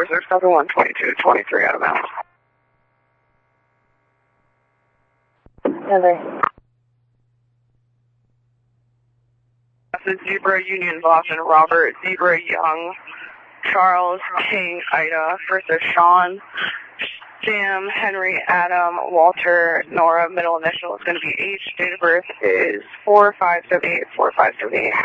Officer 712223 out of bounds. Heather. This is Zebra Union Boston, Robert, Zebra Young, Charles, King, Ida, first is Sean, Sam, Henry, Adam, Walter, Nora, middle initial is going to be H, date of birth is 4578, 4578.